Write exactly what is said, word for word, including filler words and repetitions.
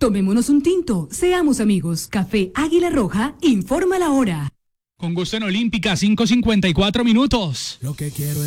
Tomémonos un tinto, seamos amigos. Café Águila Roja, informa la hora. Con gusto en Olímpica, cinco cincuenta y cuatro minutos. Lo que quiero